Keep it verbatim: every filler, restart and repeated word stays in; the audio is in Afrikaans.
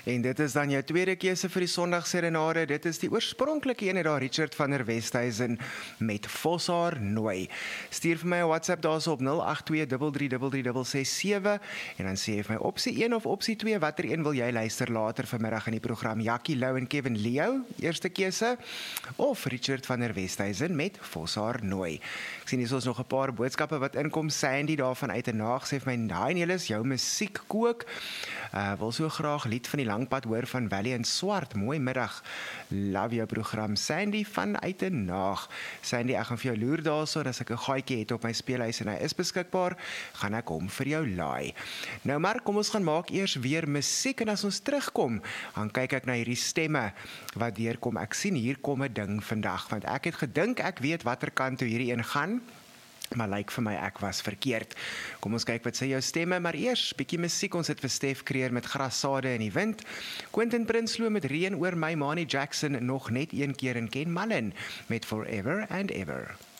En dit is dan jou tweede keuse vir die Sondagserenade. Dit is die oorspronklike ene daar, Richard van der Westhuizen met Voshaar Nooi. Stuur vir my 'n WhatsApp daarso op nul agt twee drie drie drie drie ses sewe en dan sê jy vir my opsie een of opsie twee, watter een wil jy luister later vanmiddag in die program? Jackie Lou en Kevin Leo, eerste keuse, of Richard van der Westhuizen met Voshaar Nooi. Ek sien hier is ons nog 'n paar boodskappe wat inkom. Sandy daarvan uit 'n naag sê vir my, "Daai Nelis, jou musiek kook. Uh, wil so graag lied van die Langpad hoor van Valiant Swart. Mooi middag. Love jou program." Sandy van uit 'n naag. Sandy, ek gaan vir jou loer daarso, en as ek 'n gaatjie het op my speelhuis en hy is beskikbaar, gaan ek hom vir jou laai. Nou maar, kom ons gaan maak eers weer musiek, en as ons terugkom, dan kyk ek na hierdie stemme wat deurkom. Ek sien hier kom 'n ding vandag, want ek het gedink ek weet watter kant toe hierdie een gaan, maar lyk vir my ek was verkeerd. Kom ons kyk wat sê jou stemme, maar eers bietjie musiek. Ons het vir Stef Kreer met Grassade in die Wind, Quentin Prinsloo met Reën oor my, Mani Jackson nog net een keer, en Ken Mullen met Forever and Ever.